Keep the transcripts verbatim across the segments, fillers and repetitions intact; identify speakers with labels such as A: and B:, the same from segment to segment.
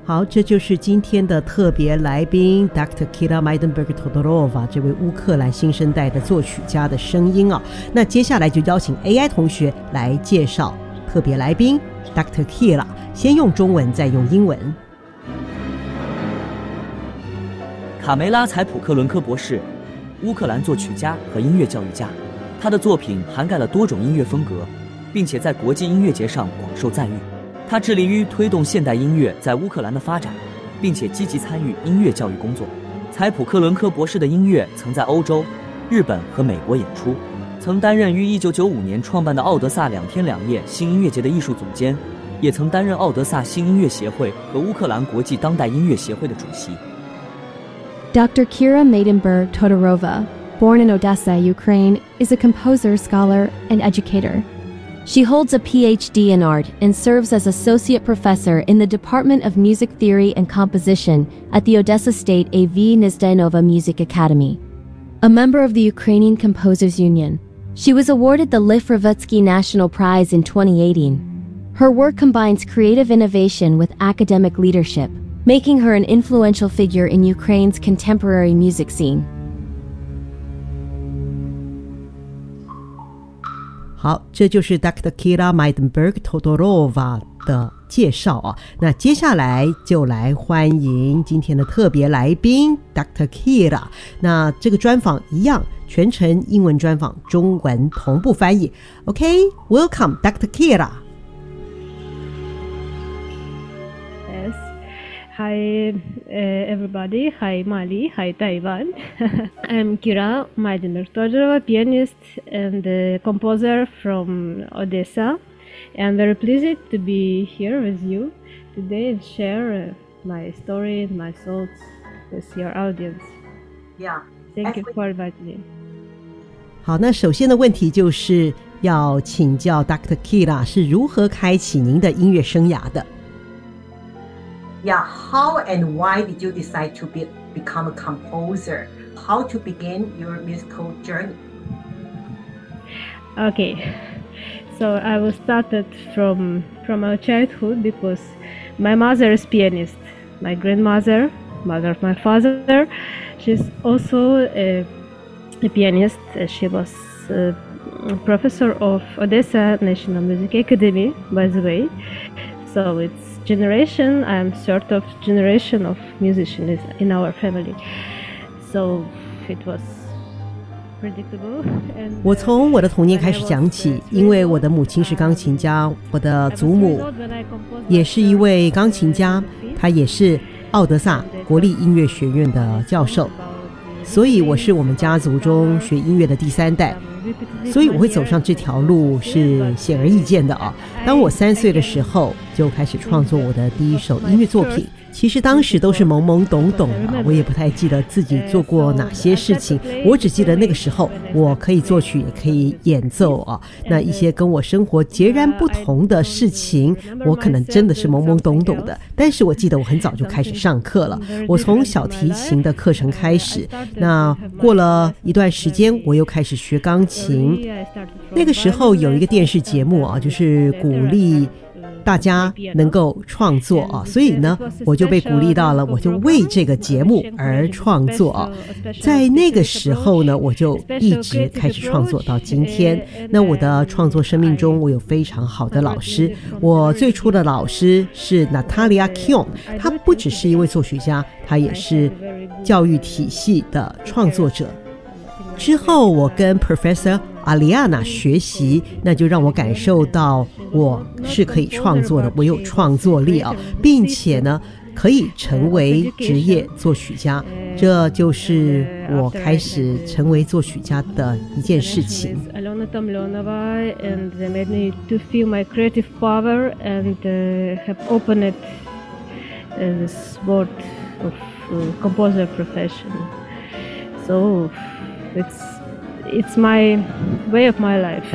A: 好，这就是今天的特别来宾 Doctor Kira Maidenberg-Todorova 这位乌克兰新生代的作曲家的声音啊。那接下来就邀请 A I 同学来介绍特别来宾 Doctor Kira， 先用中文再用英文。
B: 卡梅拉·采普克伦科博士，乌克兰作曲家和音乐教育家，他的作品涵盖了多种音乐风格，并且在国际音乐节上广受赞誉。他致力于推动现代音乐在乌克兰的发展，并且积极参与音乐教育工作。采普克伦科博士的音乐曾在欧洲、日本和美国演出，曾担任于一九九五年创办的奥德萨两天两夜新音乐节的艺术总监，也曾担任奥德萨新音乐协会和乌克兰国际当代音乐协会的主席。
C: Doctor Kira Maidenberg-Todorova, born in Odessa, Ukraine, is a composer, scholar, and educator. She holds a P H D in art and serves as associate professor in the Department of Music Theory and Composition at the Odessa State A V Nizhdainova Music Academy. A member of the Ukrainian Composers Union, she was awarded the Lifrovetsky National Prize in twenty eighteen. Her work combines creative innovation with academic leadership, making her an influential figure in Ukraine's contemporary music scene.
A: 好，这就是 Doctor Kira Maidenberg-Todorova 的介绍啊。那接下来就来欢迎今天的特别来宾 Doctor Kira。那这个专访一样，全程英文专访，中文同步翻译。OK, welcome Doctor
D: Kira。Hi, uh, everybody. Hi, Mali. Hi, Taiwan. I'm Kira Maidenberg-Todorova, pianist and uh, composer from Odessa. I'm very pleased to be here with you today and share uh, my story and my thoughts with your audience.
A: Yeah.
D: Thank you for inviting me.
A: 好，那首先的问题就是要请教 Doctor Kira 是如何开启您的音乐生涯的
E: Yeah, how and why did you decide to be, become a composer? How to begin your musical journey?
D: Okay, so I was started from from our childhood because my mother is pianist. My grandmother, mother of my father, she's also a, a pianist. She was a professor of Odessa National Music Academy, by the way. So it's generation, I'm sort of generation of musicians in our family. So it was predictable. And
A: 我从我的童年开始讲起，因为我的母亲是钢琴家，我的祖母也是一位钢琴家，她也是奥德萨国立音乐学院的教授，所以我是我们家族中学音乐的第三代。所以我会走上这条路是显而易见的啊！当我三岁的时候就开始创作我的第一首音乐作品，其实当时都是懵懵懂懂啊，我也不太记得自己做过哪些事情，我只记得那个时候我可以作曲也可以演奏啊。那一些跟我生活截然不同的事情，我可能真的是懵懵懂懂的，但是我记得我很早就开始上课了，我从小提琴的课程开始，那过了一段时间我又开始学钢琴。那个时候有一个电视节目啊，就是鼓励大家能够创作啊，所以呢我就被鼓励到了，我就为这个节目而创作啊。在那个时候呢，我就一直开始创作到今天。那我的创作生命中，我有非常好的老师，我最初的老师是 Natalia Kion， 她不只是一位作曲家，她也是教育体系的创作者。之后我跟 Professor Aliana 学习，那就让我感受到我是可以创作的，我有创作力啊，并且呢可以成为职业作曲家，这就是我开始成为作曲家的一件事情。
D: Alona Tomlionova and made me to feel my creative power and uh, have opened it uh, this world of uh, composer profession. So it's it's my way of my life.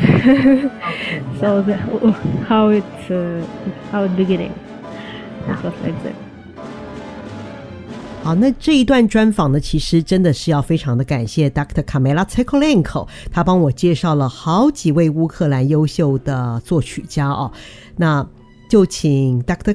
D: So the, how it uh, how it beginning it was like that.
A: 好，那这一段专访呢，其实真的是要非常的感谢 Doctor Kamila Tsekolenko， 他帮我介绍了好几位乌克兰优秀的作曲家哦。那就请 Doctor